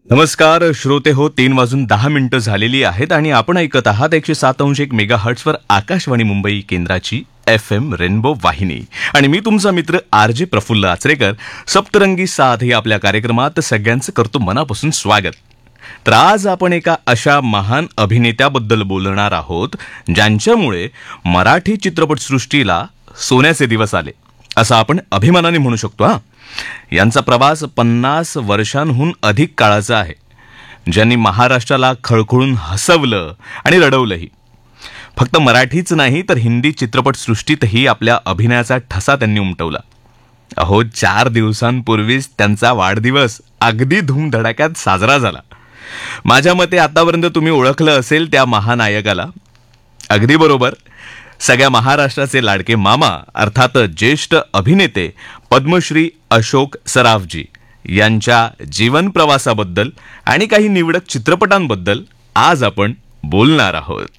नमस्कार श्रोते हो, 3:10 झालेली आहेत आणि आपण ऐकत आहात 107.1 मेगाहर्ट्झवर आकाशवाणी मुंबई केंद्राची FM रेनबो वाहिनी. आणि मी तुमचा मित्र RJ प्रफुल्ल आचरेकर. सप्तरंगी साथ या आपल्या कार्यक्रमात सगळ्यांचं करतो मनापासून स्वागत. तर आज आपण एका अशा महान अभिनेत्याबद्दल बोलणार आहोत ज्यांच्यामुळे मराठी चित्रपटसृष्टीला सोन्याचे दिवस आले असं आपण अभिमानाने म्हणू शकतो. यांचा प्रवास 50 वर्षांहून अधिक काळाचा आहे, ज्यांनी महाराष्ट्राला खळखळून हसवलं आणि रडवलंही. फक्त मराठीच नाही तर हिंदी चित्रपटसृष्टीतही आपल्या अभिनयाचा ठसा त्यांनी उमटवला. अहो, 4 दिवसांपूर्वीच त्यांचा वाढदिवस अगदी धूमधडाक्यात साजरा झाला. माझ्या मते आतापर्यंत तुम्ही ओळखलं असेल त्या महानायकाला. अगदी बरोबर, सगळ्या महाराष्ट्राचे लाडके मामा अर्थात ज्येष्ठ अभिनेते पद्मश्री अशोक सराफजी यांच्या जीवन प्रवासाबद्दल आणि काही निवडक चित्रपटांबद्दल आज आपण बोलणार आहोत.